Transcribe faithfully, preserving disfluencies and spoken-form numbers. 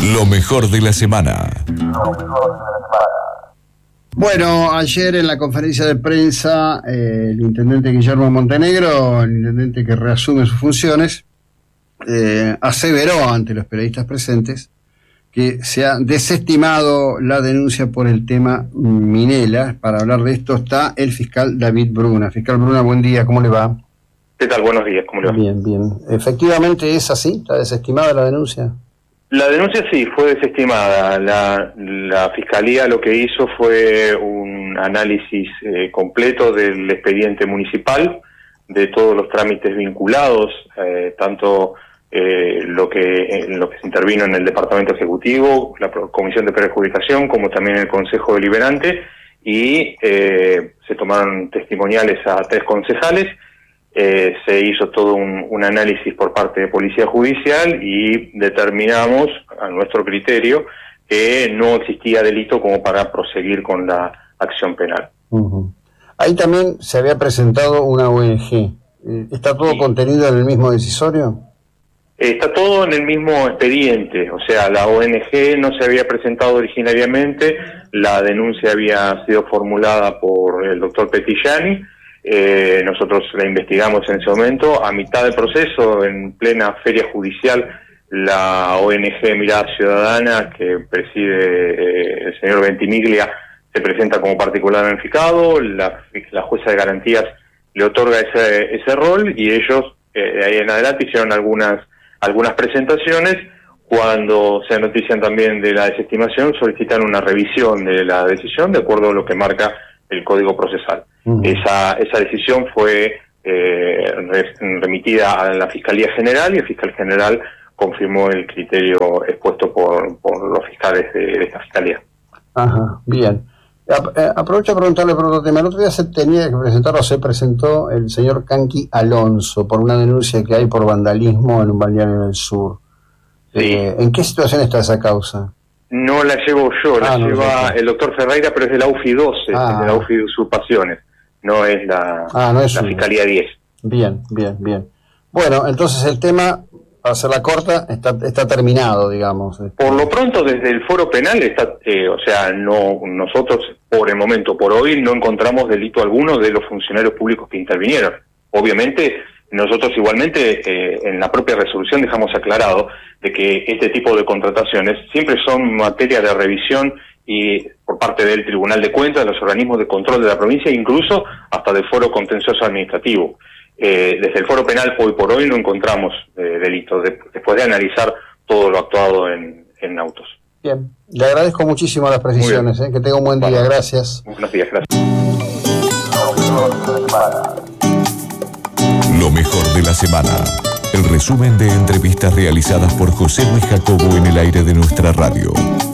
Lo mejor de la semana. Bueno, ayer en la conferencia de prensa, eh, el intendente Guillermo Montenegro, el intendente que reasume sus funciones, eh, aseveró ante los periodistas presentes que se ha desestimado la denuncia por el tema Minela. Para hablar de esto está el fiscal David Bruna. Fiscal Bruna, buen día, ¿cómo le va? ¿Qué tal? Buenos días, ¿cómo le va? Bien, bien. ¿Efectivamente es así? ¿Está desestimada la denuncia? La denuncia sí, fue desestimada. La, la Fiscalía lo que hizo fue un análisis eh, completo del expediente municipal, de todos los trámites vinculados, eh, tanto eh, lo que eh, lo que se intervino en el Departamento Ejecutivo, la Comisión de Perjudicación, como también el Consejo Deliberante, y eh, se tomaron testimoniales a tres concejales. Eh, se hizo todo un, un análisis por parte de Policía Judicial y determinamos, a nuestro criterio, que no existía delito como para proseguir con la acción penal. Uh-huh. Ahí también se había presentado una O N G. ¿Está todo sí. contenido en el mismo decisorio? Está todo en el mismo expediente, o sea, la O N G no se había presentado originariamente, la denuncia había sido formulada por el doctor Petillani. Eh, nosotros la investigamos en ese momento. A mitad del proceso, en plena feria judicial, la O N G Mirada Ciudadana, que preside eh, el señor Ventimiglia, se presenta como particular damnificado. La, la jueza de garantías le otorga ese, ese rol y ellos eh, de ahí en adelante hicieron algunas, algunas presentaciones. Cuando se notician también de la desestimación, solicitan una revisión de la decisión de acuerdo a lo que marca el Código Procesal. Uh-huh. Esa, esa decisión fue eh, remitida a la Fiscalía General y el fiscal general confirmó el criterio expuesto por, por los fiscales de, de esta Fiscalía. Ajá, bien. A, aprovecho a preguntarle por otro tema. El otro día se tenía que presentar o se presentó el señor Canqui Alonso por una denuncia que hay por vandalismo en un balneario en el sur. Sí. Eh, ¿En qué situación está esa causa? No la llevo yo, la ah, no, lleva no, el doctor Ferreira, pero es de la U F I doce, ah. es de la U F I de Usurpaciones, no es la, ah, no es la un... Fiscalía diez. Bien, bien, bien. Bueno, entonces el tema, para hacerla corta, está, está terminado, digamos. Por lo pronto, desde el foro penal, está, eh, o sea, no nosotros, por el momento, por hoy, no encontramos delito alguno de los funcionarios públicos que intervinieron. Obviamente, nosotros igualmente eh, en la propia resolución dejamos aclarado de que este tipo de contrataciones siempre son materia de revisión y por parte del Tribunal de Cuentas, de los organismos de control de la provincia, incluso hasta del foro contencioso administrativo. Eh, desde el foro penal hoy por hoy no encontramos eh, delitos, de, después de analizar todo lo actuado en, en autos. Bien, le agradezco muchísimo las precisiones, eh, que tenga un buen día, bueno, gracias. Buenos días, gracias. Lo mejor de la semana. El resumen de entrevistas realizadas por José Luis Jacobo en el aire de nuestra radio.